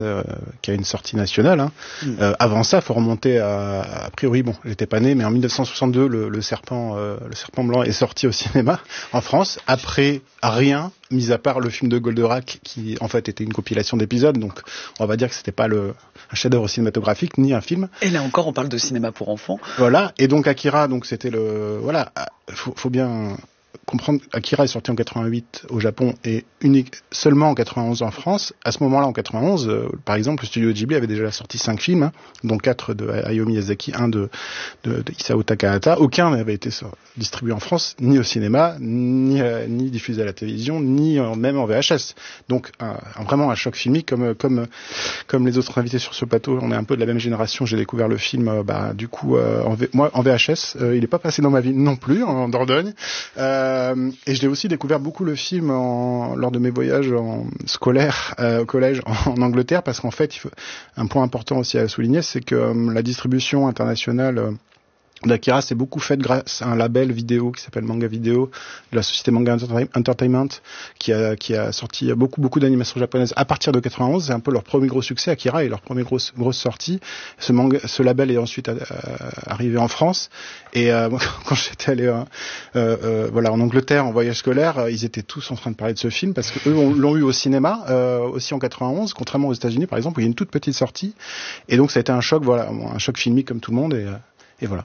qui a une sortie nationale. Hein. Avant ça, faut remonter a priori, bon, j'étais pas né, mais en 1962, le serpent blanc est sorti au cinéma en France. Après, rien, mis à part le film de Goldorak, qui en fait était une compilation d'épisodes. Donc, on va dire que c'était pas un chef-d'œuvre cinématographique ni un film. Et là encore, on parle de cinéma pour enfants. Voilà. Et donc Akira, donc c'était faut bien comprendre, Akira est sorti en 88 au Japon et seulement en 91 en France. À ce moment-là, en 91, par exemple, le studio Ghibli avait déjà sorti 5 films, hein, dont 4 de Hayao Miyazaki, 1 de Isao Takahata. Aucun n'avait été distribué en France, ni au cinéma, ni diffusé à la télévision, ni même en VHS. Donc, vraiment un choc filmique, comme les autres invités sur ce plateau. On est un peu de la même génération. J'ai découvert le film, moi en VHS. Il est pas passé dans ma vie non plus, en Dordogne. Et je l'ai aussi découvert beaucoup le film lors de mes voyages scolaires au collège en Angleterre, parce qu'en fait, un point important aussi à souligner, c'est que la distribution internationale d'Akira s'est beaucoup faite grâce à un label vidéo qui s'appelle Manga Video de la société Manga Entertainment qui a sorti beaucoup d'animations japonaises à partir de 91. C'est un peu leur premier gros succès, Akira, et leur première grosse sortie. Ce label est ensuite arrivé en France, et moi, quand j'étais allé en Angleterre en voyage scolaire, ils étaient tous en train de parler de ce film parce que eux l'ont eu au cinéma aussi en 91, contrairement aux États-Unis par exemple où il y a une toute petite sortie, et donc ça a été un choc filmique comme tout le monde, et voilà.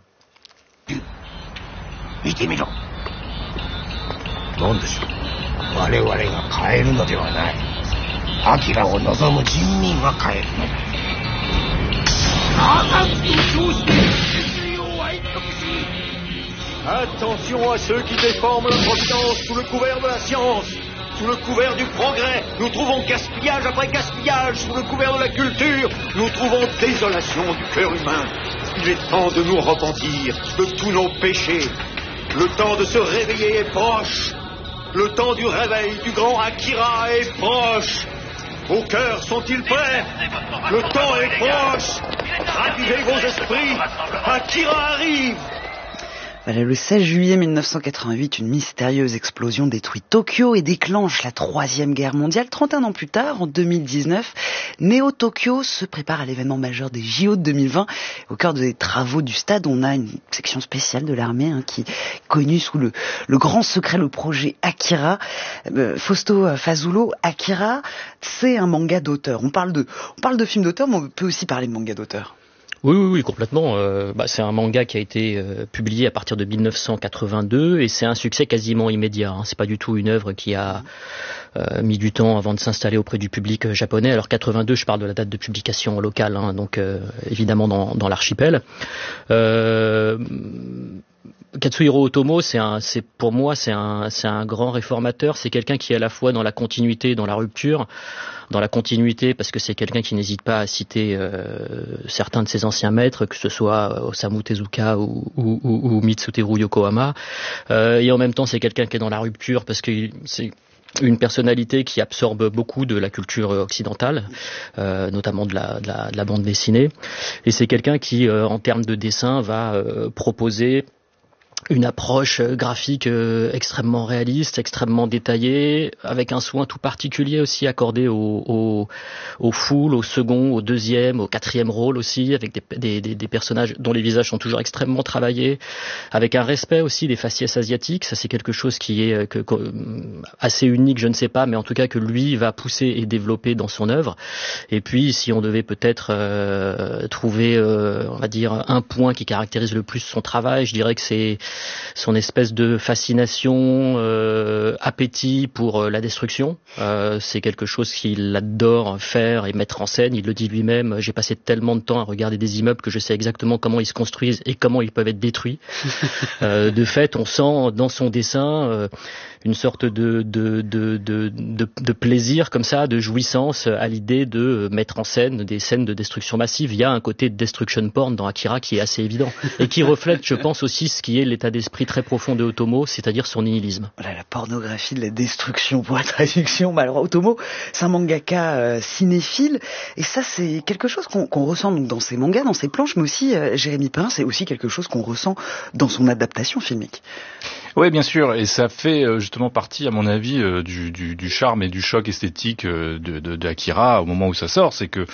見てみろ。何でしょう。我々が変えるのではない。アキラを望む人民が変えるのだ。科学と称して人類を愛得し。Attention à ceux qui déforment la providence sous le couvert de la science, sous le couvert du progrès. Nous trouvons gaspillage après gaspillage. Sous le couvert de la culture, nous trouvons désolation du cœur humain. Il est temps de nous repentir de tous nos péchés. Le temps de se réveiller est proche. Le temps du réveil du grand Akira est proche. Vos cœurs sont-ils prêts? Le temps est proche. Ravivez vos esprits. Akira arrive. Voilà, le 16 juillet 1988, une mystérieuse explosion détruit Tokyo et déclenche la Troisième Guerre mondiale. 31 ans plus tard, en 2019, Neo Tokyo se prépare à l'événement majeur des JO de 2020. Au cœur des travaux du stade, on a une section spéciale de l'armée qui est connue sous le grand secret, le projet Akira. Fausto Fazulo, Akira, c'est un manga d'auteur. On parle de film d'auteur, mais on peut aussi parler de manga d'auteur. Oui, complètement. C'est un manga qui a été publié à partir de 1982 et c'est un succès quasiment immédiat. Hein. C'est pas du tout une œuvre qui a mis du temps avant de s'installer auprès du public japonais. Alors 82, je parle de la date de publication locale, hein, donc évidemment dans l'archipel. Katsuhiro Otomo, pour moi, c'est un grand réformateur. C'est quelqu'un qui est à la fois dans la continuité, dans la rupture. Dans la continuité, parce que c'est quelqu'un qui n'hésite pas à citer certains de ses anciens maîtres, que ce soit Osamu Tezuka ou Mitsuteru Yokohama. Et en même temps, c'est quelqu'un qui est dans la rupture, parce que c'est une personnalité qui absorbe beaucoup de la culture occidentale, notamment de la bande dessinée. Et c'est quelqu'un qui, en termes de dessin, va proposer une approche graphique extrêmement réaliste, extrêmement détaillée, avec un soin tout particulier aussi accordé au full, au second, au deuxième, au quatrième rôle aussi, avec des personnages dont les visages sont toujours extrêmement travaillés, avec un respect aussi des faciès asiatiques. Ça, c'est quelque chose qui est assez unique, je ne sais pas, mais en tout cas que lui va pousser et développer dans son œuvre. Et puis, si on devait peut-être trouver, on va dire, un point qui caractérise le plus son travail, je dirais que c'est son espèce de fascination, appétit pour la destruction. C'est quelque chose qu'il adore faire et mettre en scène. Il le dit lui-même, j'ai passé tellement de temps à regarder des immeubles que je sais exactement comment ils se construisent et comment ils peuvent être détruits. De fait, on sent dans son dessin une sorte de plaisir comme ça, de jouissance à l'idée de mettre en scène des scènes de destruction massive. Il y a un côté de destruction porn dans Akira qui est assez évident et qui reflète, je pense aussi, ce qui est l'état d'esprit très profond de Otomo, c'est-à-dire son nihilisme. Voilà, la pornographie de la destruction pour la traduction. Mais alors Otomo, c'est un mangaka cinéphile, et ça c'est quelque chose qu'on ressent donc dans ses mangas, dans ses planches, mais aussi Jérémy Perrin, c'est aussi quelque chose qu'on ressent dans son adaptation filmique. Oui, bien sûr, et ça fait justement partie, à mon avis, du charme et du choc esthétique de Akira au moment où ça sort. C'est que